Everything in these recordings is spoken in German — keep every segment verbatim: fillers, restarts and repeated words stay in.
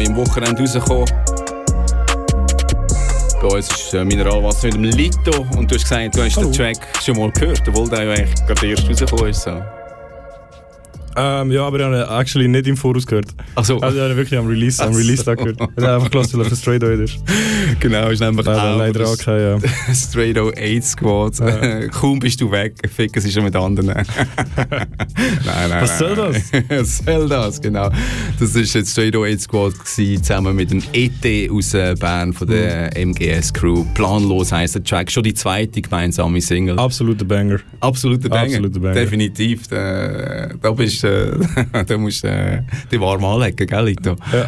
neu im Wochenende rausgekommen. Bei uns ist äh, Mineralwasser mit dem Lito und du hast gesagt, du hast Hallo. den Track schon mal gehört, obwohl der ja eigentlich gerade erst rausgekommen ist. So. Ähm, ja, aber ich habe ihn actually nicht im Voraus gehört. Ach so. Also ich habe ihn wirklich am Release, am Release Tag gehört. Ich habe einfach gelassen, weil er für Straight Oid ist. Genau, ist nämlich Leider, auch leider auch kein, ja. Straight O Eight Squad. Ja. Kaum bist du weg, ficken sie schon mit anderen. nein, nein, Was soll das? Was soll das, genau. Das war jetzt Straight O Eight Squad gewesen, zusammen mit dem E T aus Bern von der mhm. M G S Crew. Planlos heisst der Track, schon die zweite gemeinsame Single. Absoluter Banger. Absoluter Banger. Absoluter Banger. Definitiv. Da, da bist äh, da musst du äh, die warm anlegen, gell, Lito? Ja.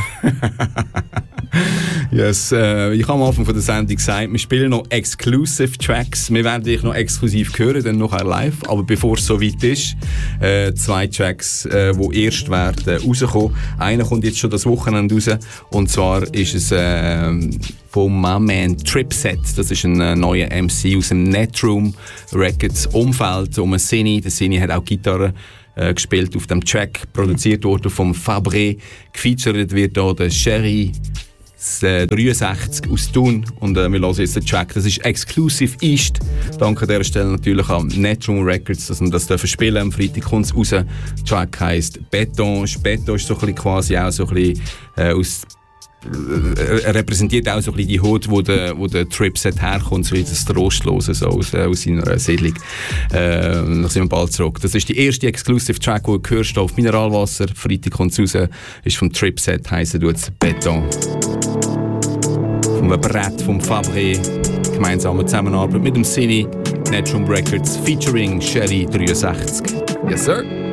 Yes, äh, ich habe am Anfang von der Sendung gesagt, wir spielen noch Exclusive Tracks. Wir werden dich noch exklusiv hören, dann noch live. Aber bevor es soweit ist, äh, zwei Tracks, äh, die erst werden rauskommen. Einer kommt jetzt schon das Wochenende raus. Und zwar ist es äh, von My Man Tripset. Das ist ein äh, neuer M C aus dem Netroom Records Umfeld um Sini. Der Sini hat auch Gitarre äh, gespielt auf dem Track, produziert worden vom Fabre. Gefeatured wird hier der Sherry dreiundsechzig aus Thun und äh, wir hören jetzt den Track. Das ist Exclusive East. Danke an dieser Stelle natürlich an Netroom Records, dass wir das dürfen spielen. Am Freitag kommt es raus. Der Track heisst Beton. Beton ist so ein bisschen quasi auch so ein bisschen äh, aus Er repräsentiert auch so ein bisschen die Haut, wo der, wo der Tripset herkommt, so das Trostlose so aus, äh, aus seiner Siedlung. Äh, nach seinem Ball zurück. Das ist die erste Exclusive Track, die du hörst auf Mineralwasser. Freitag kommt es raus, ist vom Tripset, heisst es Beton. Vom Brett, vom Fabre, gemeinsame Zusammenarbeit mit dem Sini, Netroom Records, featuring Sherry dreiundsechzig. Yes, sir.